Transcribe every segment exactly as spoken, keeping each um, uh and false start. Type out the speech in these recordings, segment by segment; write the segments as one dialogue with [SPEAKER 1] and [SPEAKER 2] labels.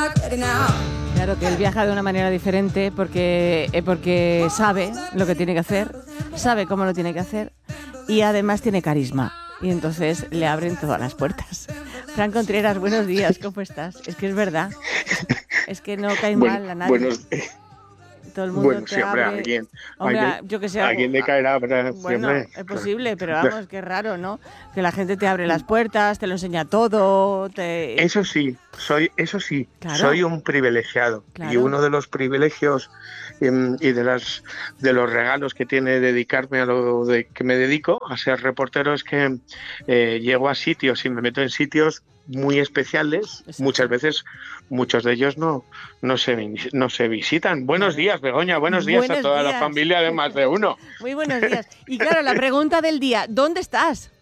[SPEAKER 1] Claro que él viaja de una manera diferente porque, eh, porque sabe lo que tiene que hacer, sabe cómo lo tiene que hacer y además tiene carisma. Y entonces le abren todas las puertas. Fran Contreras, buenos días, ¿cómo estás? Es que es verdad, es que no cae
[SPEAKER 2] bueno,
[SPEAKER 1] mal a nadie.
[SPEAKER 2] Buenos,
[SPEAKER 1] Todo el mundo
[SPEAKER 2] bueno,
[SPEAKER 1] te
[SPEAKER 2] sí, hombre,
[SPEAKER 1] abre.
[SPEAKER 2] alguien,
[SPEAKER 1] Hombre,
[SPEAKER 2] alguien,
[SPEAKER 1] yo que sé.
[SPEAKER 2] alguien le caerá, ¿verdad?
[SPEAKER 1] Bueno,
[SPEAKER 2] Siempre.
[SPEAKER 1] es posible, pero vamos, qué raro, ¿no? Que la gente te abre las puertas, te lo enseña todo, te...
[SPEAKER 2] Eso sí, soy, eso sí,
[SPEAKER 1] Claro.
[SPEAKER 2] soy un privilegiado.
[SPEAKER 1] Claro.
[SPEAKER 2] Y uno de los privilegios em, y de las de los regalos que tiene dedicarme a lo de que me dedico, a ser reportero, es que eh, llego a sitios y me meto en sitios muy especiales.
[SPEAKER 1] Exacto.
[SPEAKER 2] Muchas veces, muchos de ellos no, no, se, no se visitan. Buenos
[SPEAKER 1] Claro.
[SPEAKER 2] días, Begoña, buenos días
[SPEAKER 1] Buenos
[SPEAKER 2] a toda
[SPEAKER 1] días.
[SPEAKER 2] la familia de más de uno.
[SPEAKER 1] Muy buenos días. Y claro, la pregunta del día, ¿dónde estás?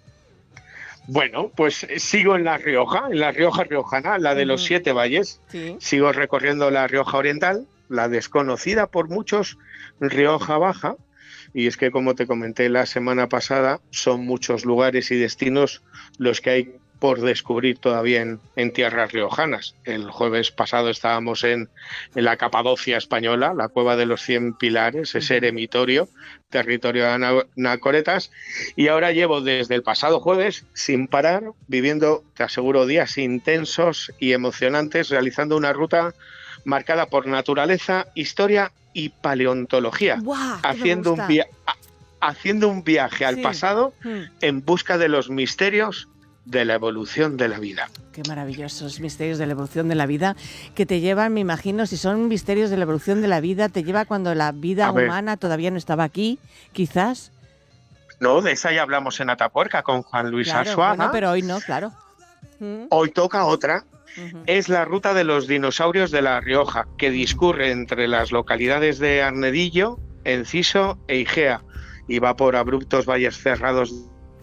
[SPEAKER 2] Bueno, pues sigo en La Rioja, en La Rioja riojana, la de los
[SPEAKER 1] Uh-huh.
[SPEAKER 2] siete valles.
[SPEAKER 1] Sí.
[SPEAKER 2] Sigo recorriendo la Rioja Oriental, la desconocida por muchos, Rioja Baja. Y es que, como te comenté la semana pasada, son muchos lugares y destinos los que hay por descubrir todavía en, en tierras riojanas. El jueves pasado estábamos en, en la Capadocia española, la Cueva de los Cien Pilares, ese eremitorio, territorio de ana- anacoretas, y ahora llevo desde el pasado jueves, sin parar, viviendo, te aseguro, días intensos y emocionantes, realizando una ruta marcada por naturaleza, historia y paleontología,
[SPEAKER 1] ¡Guau!
[SPEAKER 2] haciendo un, via- haciendo un viaje al
[SPEAKER 1] Sí.
[SPEAKER 2] pasado
[SPEAKER 1] Hmm.
[SPEAKER 2] en busca de los misterios de la evolución de la vida.
[SPEAKER 1] Qué maravillosos misterios de la evolución de la vida que te llevan, me imagino, si son misterios de la evolución de la vida, te lleva cuando la vida
[SPEAKER 2] A ver.
[SPEAKER 1] humana todavía no estaba aquí, quizás.
[SPEAKER 2] No, de esa ya hablamos en Atapuerca con Juan Luis
[SPEAKER 1] Claro,
[SPEAKER 2] Arzuaga.
[SPEAKER 1] bueno, pero hoy no, claro. Mm.
[SPEAKER 2] Hoy toca otra.
[SPEAKER 1] Ujú.
[SPEAKER 2] Es la ruta de los dinosaurios de La Rioja, que discurre entre las localidades de Arnedillo, Enciso e Igea, y va por abruptos valles cerrados.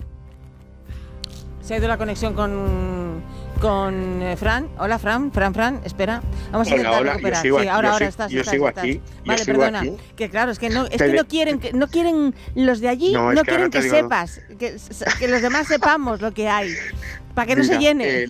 [SPEAKER 1] Se ha ido la conexión con, con eh, Fran. Hola, Fran. Fran, Fran, espera. Vamos a
[SPEAKER 2] Hola,
[SPEAKER 1] intentar
[SPEAKER 2] hola, yo
[SPEAKER 1] recuperar.
[SPEAKER 2] sigo
[SPEAKER 1] Sí,
[SPEAKER 2] aquí,
[SPEAKER 1] ahora,
[SPEAKER 2] yo
[SPEAKER 1] ahora
[SPEAKER 2] sigo-
[SPEAKER 1] estás,
[SPEAKER 2] yo
[SPEAKER 1] estás,
[SPEAKER 2] sigo
[SPEAKER 1] estás.
[SPEAKER 2] aquí, yo
[SPEAKER 1] Vale,
[SPEAKER 2] sigo
[SPEAKER 1] perdona.
[SPEAKER 2] aquí.
[SPEAKER 1] Que claro, es que no, es
[SPEAKER 2] Te
[SPEAKER 1] que
[SPEAKER 2] de-
[SPEAKER 1] no quieren, que no quieren los de allí,
[SPEAKER 2] No,
[SPEAKER 1] no,
[SPEAKER 2] es que
[SPEAKER 1] quieren
[SPEAKER 2] ahora te
[SPEAKER 1] que
[SPEAKER 2] digo-
[SPEAKER 1] sepas, que, que los demás sepamos lo que hay, para que no se
[SPEAKER 2] Mira,
[SPEAKER 1] llene.
[SPEAKER 2] eh,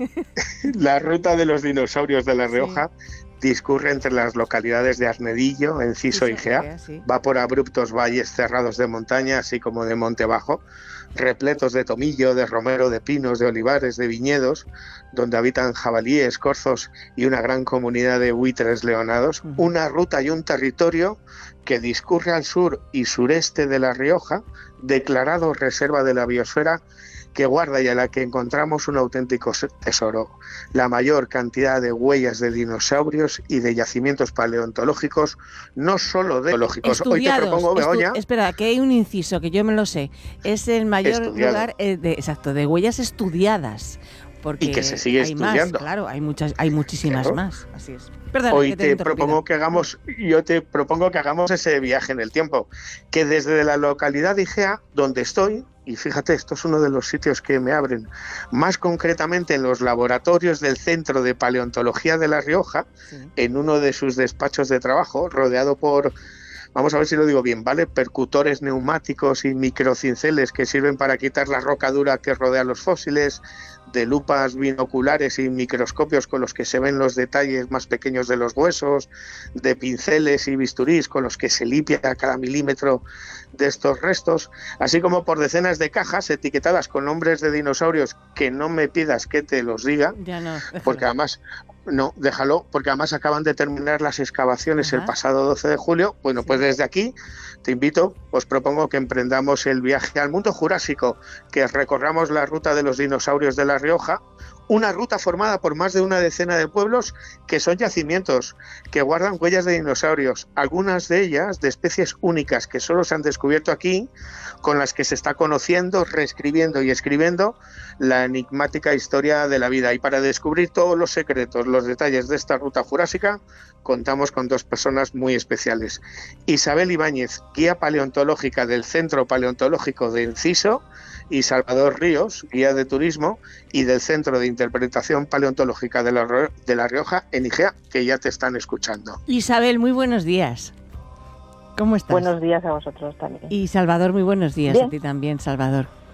[SPEAKER 2] la ruta de los dinosaurios de La Rioja discurre entre las localidades de Arnedillo, Enciso y
[SPEAKER 1] Enciso,
[SPEAKER 2] Igea.
[SPEAKER 1] Igea, sí.
[SPEAKER 2] Va por abruptos valles cerrados de montaña, así como de monte bajo, repletos de tomillo, de romero, de pinos, de olivares, de viñedos, donde habitan jabalíes, corzos y una gran comunidad de buitres leonados.
[SPEAKER 1] Ujú.
[SPEAKER 2] Una ruta y un territorio que discurre al sur y sureste de La Rioja, declarado reserva de la biosfera, que guarda y a la que encontramos un auténtico tesoro. La mayor cantidad de huellas de dinosaurios y de yacimientos paleontológicos, no solo de biológicos. Hoy te
[SPEAKER 1] Estudiados.
[SPEAKER 2] propongo,
[SPEAKER 1] estu-
[SPEAKER 2] Begoña,
[SPEAKER 1] espera, que hay un inciso que yo me lo sé. Es el mayor
[SPEAKER 2] Estudiado.
[SPEAKER 1] lugar, eh, de, exacto, de huellas estudiadas. Porque
[SPEAKER 2] Y que se sigue
[SPEAKER 1] hay
[SPEAKER 2] estudiando.
[SPEAKER 1] más, claro, hay muchas, hay muchísimas
[SPEAKER 2] Claro.
[SPEAKER 1] más. Así es. Perdona,
[SPEAKER 2] hoy
[SPEAKER 1] que te he
[SPEAKER 2] te
[SPEAKER 1] interrumpido.
[SPEAKER 2] propongo que hagamos, yo te propongo que hagamos ese viaje en el tiempo, que desde la localidad de Igea, donde estoy, y fíjate, esto es uno de los sitios que me abren, más concretamente en los laboratorios del Centro de Paleontología de La Rioja,
[SPEAKER 1] Sí.
[SPEAKER 2] en uno de sus despachos de trabajo, rodeado por, vamos a ver si lo digo bien, ¿vale? Percutores neumáticos y microcinceles que sirven para quitar la roca dura que rodea los fósiles, de lupas binoculares y microscopios con los que se ven los detalles más pequeños de los huesos, de pinceles y bisturís con los que se limpia cada milímetro de estos restos, así como por decenas de cajas etiquetadas con nombres de dinosaurios que no me pidas que te los diga,
[SPEAKER 1] Ya no, déjalo.
[SPEAKER 2] porque además, no, déjalo, porque además acaban de terminar las excavaciones
[SPEAKER 1] Ajá.
[SPEAKER 2] el pasado doce de julio. Bueno,
[SPEAKER 1] Sí.
[SPEAKER 2] pues desde aquí te invito, os propongo que emprendamos el viaje al mundo jurásico, que recorramos la ruta de los dinosaurios de La Rioja, una ruta formada por más de una decena de pueblos que son yacimientos, que guardan huellas de dinosaurios, algunas de ellas de especies únicas que solo se han descubierto aquí, con las que se está conociendo, reescribiendo y escribiendo la enigmática historia de la vida. Y para descubrir todos los secretos, los detalles de esta ruta jurásica, contamos con dos personas muy especiales. Isabel Ibáñez, guía paleontológica del Centro Paleontológico de Enciso, y Salvador Ríos, guía de turismo y del Centro de Interpretación Paleontológica de La, de la Rioja en Igea, que ya te están escuchando.
[SPEAKER 1] Isabel, muy buenos días. ¿Cómo estás?
[SPEAKER 3] Buenos días a vosotros también.
[SPEAKER 1] Y Salvador, muy buenos días
[SPEAKER 3] Bien.
[SPEAKER 1] a ti también, Salvador.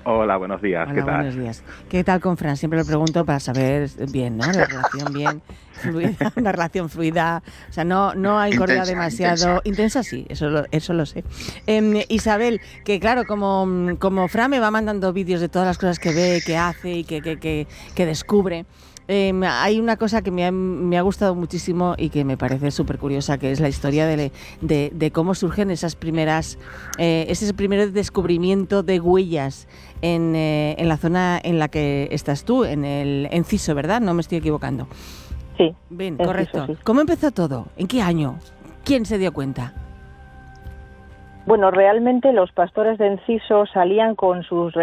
[SPEAKER 3] Hola, buenos días,
[SPEAKER 1] Hola,
[SPEAKER 3] ¿qué tal?
[SPEAKER 1] buenos días. ¿Qué tal con Fran? Siempre lo pregunto para saber bien, ¿no? La relación bien fluida, una relación fluida, o sea, no, no ha engordado demasiado. Intensa. intensa sí, eso lo, eso lo sé. Eh, Isabel, que claro, como, como Fran me va mandando vídeos de todas las cosas que ve, que hace y que, que, que, que descubre, Eh, hay una cosa que me ha, me ha gustado muchísimo y que me parece súper curiosa, que es la historia de, de, de cómo surgen esas primeras, eh, ese primer descubrimiento de huellas en, eh, en la zona en la que estás tú, en el Enciso, ¿verdad? No me estoy equivocando.
[SPEAKER 4] Sí.
[SPEAKER 1] Bien,
[SPEAKER 4] Enciso,
[SPEAKER 1] correcto.
[SPEAKER 4] sí.
[SPEAKER 1] ¿Cómo empezó todo? ¿En qué año? ¿Quién se dio cuenta?
[SPEAKER 4] Bueno, realmente los pastores de Enciso salían con sus